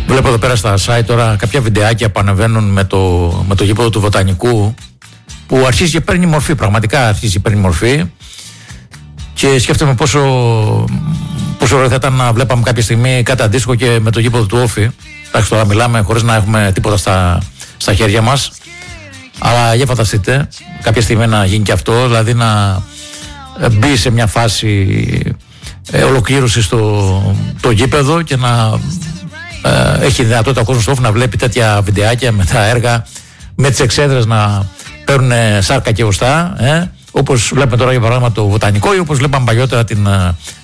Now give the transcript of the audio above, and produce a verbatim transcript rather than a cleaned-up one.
Βλέπω εδώ πέρα στα site τώρα κάποια βιντεάκια που ανεβαίνουν με το, με το γήπεδο του Βοτανικού, που αρχίζει και παίρνει μορφή, πραγματικά αρχίζει και παίρνει μορφή, και σκέφτομαι πόσο, πόσο ωραίο θα ήταν να βλέπαμε κάποια στιγμή κάτι αντίστοιχο και με το γήπεδο του Όφη. Εντάξει, τώρα μιλάμε χωρίς να έχουμε τίποτα στα, στα χέρια μας, αλλά για φανταστείτε κάποια στιγμή να γίνει και αυτό, δηλαδή να μπει σε μια φάση ε, ολοκλήρωση στο το γήπεδο και να ε, έχει δυνατότητα ο κόσμος του Όφη να βλέπει τέτοια βιντεάκια με τα έργα, με τις εξέδρες να παίρνουν σάρκα και οστά, ε, όπως βλέπουμε τώρα για παράδειγμα το Βοτανικό, ή όπως βλέπαμε παλιότερα την